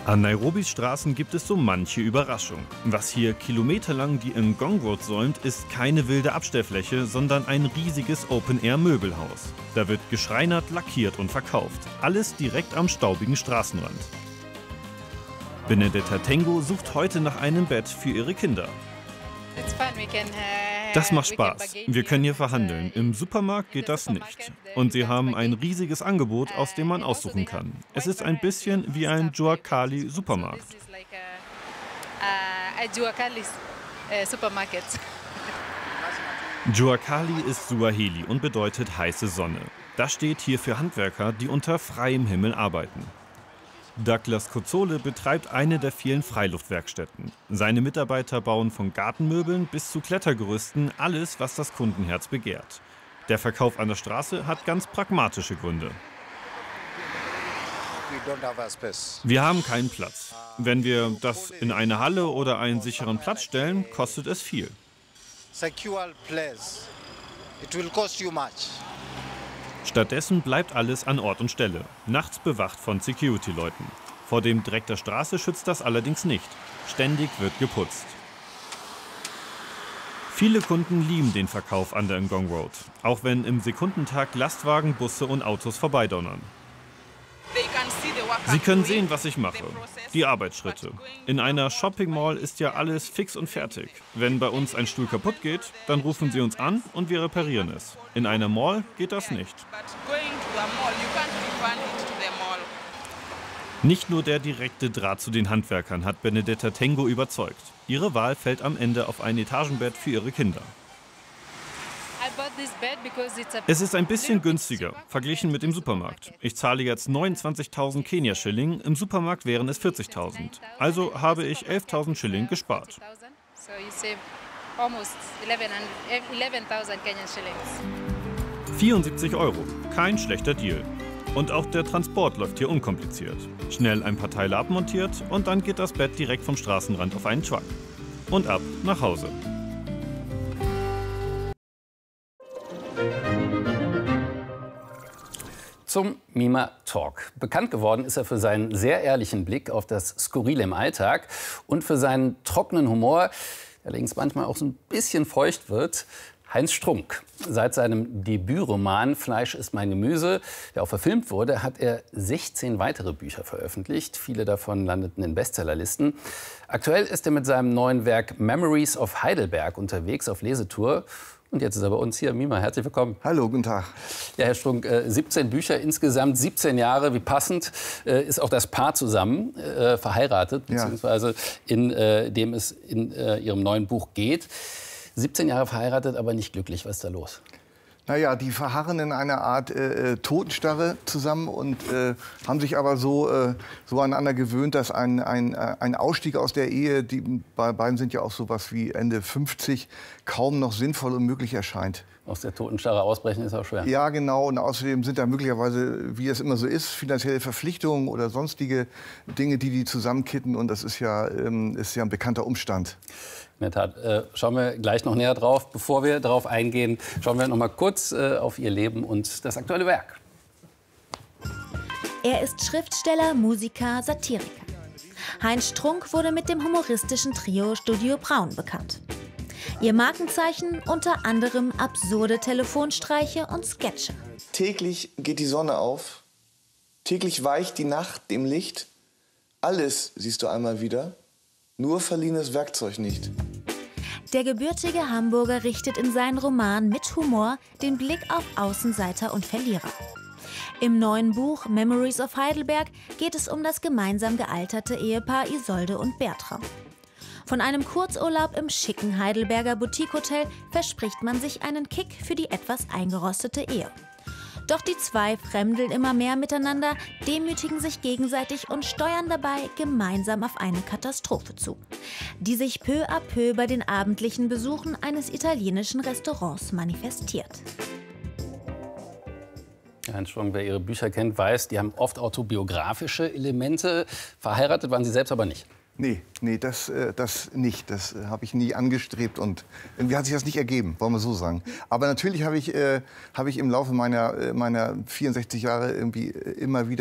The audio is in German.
An Nairobis Straßen gibt es so manche Überraschung. Was hier kilometerlang die Ngong Road säumt, ist keine wilde Abstellfläche, sondern ein riesiges Open-Air-Möbelhaus. Da wird geschreinert, lackiert und verkauft. Alles direkt am staubigen Straßenrand. Benedetta Tengo sucht heute nach einem Bett für ihre Kinder. Das macht Spaß. Wir können hier verhandeln. Im Supermarkt geht das nicht. Und sie haben ein riesiges Angebot, aus dem man aussuchen kann. Es ist ein bisschen wie ein Joakali-Supermarkt. Joakali ist Suaheli und bedeutet heiße Sonne. Das steht hier für Handwerker, die unter freiem Himmel arbeiten. Douglas Kozzole betreibt eine der vielen Freiluftwerkstätten. Seine Mitarbeiter bauen von Gartenmöbeln bis zu Klettergerüsten alles, was das Kundenherz begehrt. Der Verkauf an der Straße hat ganz pragmatische Gründe. Wir haben keinen Platz. Wenn wir das in eine Halle oder einen sicheren Platz stellen, kostet es viel. Stattdessen bleibt alles an Ort und Stelle, nachts bewacht von Security-Leuten. Vor dem Dreck der Straße schützt das allerdings nicht. Ständig wird geputzt. Viele Kunden lieben den Verkauf an der Ngong Road, auch wenn im Sekundentakt Lastwagen, Busse und Autos vorbeidonnern. Sie können sehen, was ich mache. Die Arbeitsschritte. In einer Shopping Mall ist ja alles fix und fertig. Wenn bei uns ein Stuhl kaputt geht, dann rufen Sie uns an und wir reparieren es. In einer Mall geht das nicht. Nicht nur der direkte Draht zu den Handwerkern hat Benedetta Tengo überzeugt. Ihre Wahl fällt am Ende auf ein Etagenbett für ihre Kinder. Es ist ein bisschen günstiger, verglichen mit dem Supermarkt. Ich zahle jetzt 29.000 Kenia-Schilling, im Supermarkt wären es 40.000. Also habe ich 11.000 Schilling gespart. 74 €, kein schlechter Deal. Und auch der Transport läuft hier unkompliziert. Schnell ein paar Teile abmontiert und dann geht das Bett direkt vom Straßenrand auf einen Truck. Und ab nach Hause. Zum Mima Talk. Bekannt geworden ist er für seinen sehr ehrlichen Blick auf das Skurrile im Alltag und für seinen trockenen Humor, der allerdings manchmal auch so ein bisschen feucht wird. Heinz Strunk. Seit seinem Debütroman Fleisch ist mein Gemüse, der auch verfilmt wurde, hat er 16 weitere Bücher veröffentlicht. Viele davon landeten in Bestsellerlisten. Aktuell ist er mit seinem neuen Werk Memories of Heidelberg unterwegs auf Lesetour. Und jetzt ist er bei uns hier. Mima, herzlich willkommen. Hallo, guten Tag. Ja, Herr Strunk, 17 Bücher insgesamt, 17 Jahre. Wie passend ist auch das Paar zusammen, verheiratet, beziehungsweise in dem es in Ihrem neuen Buch geht. 17 Jahre verheiratet, aber nicht glücklich. Was ist da los? Naja, die verharren in einer Art Totenstarre zusammen und haben sich aber so aneinander gewöhnt, dass ein Ausstieg aus der Ehe, die beiden sind ja auch so was wie Ende 50, kaum noch sinnvoll und möglich erscheint. Aus der Totenstarre ausbrechen ist auch schwer. Ja, genau. Und außerdem sind da möglicherweise, wie es immer so ist, finanzielle Verpflichtungen oder sonstige Dinge, die zusammenkitten. Und das ist ja ein bekannter Umstand. In der Tat. Schauen wir gleich noch näher drauf. Bevor wir darauf eingehen, schauen wir noch mal kurz auf Ihr Leben und das aktuelle Werk. Er ist Schriftsteller, Musiker, Satiriker. Heinz Strunk wurde mit dem humoristischen Trio Studio Braun bekannt. Ihr Markenzeichen unter anderem absurde Telefonstreiche und Sketche. Täglich geht die Sonne auf, täglich weicht die Nacht dem Licht. Alles siehst du einmal wieder, nur verliehenes Werkzeug nicht. Der gebürtige Hamburger richtet in seinen Roman mit Humor den Blick auf Außenseiter und Verlierer. Im neuen Buch Memories of Heidelberg geht es um das gemeinsam gealterte Ehepaar Isolde und Bertram. Von einem Kurzurlaub im schicken Heidelberger Boutique-Hotel verspricht man sich einen Kick für die etwas eingerostete Ehe. Doch die zwei fremdeln immer mehr miteinander, demütigen sich gegenseitig und steuern dabei gemeinsam auf eine Katastrophe zu, die sich peu à peu bei den abendlichen Besuchen eines italienischen Restaurants manifestiert. Heinz Strunk, wer Ihre Bücher kennt, weiß, die haben oft autobiografische Elemente. Verheiratet waren Sie selbst aber nicht. Nee, das nicht. Das habe ich nie angestrebt und irgendwie hat sich das nicht ergeben, wollen wir so sagen. Aber natürlich habe ich im Laufe meiner 64 Jahre irgendwie immer wieder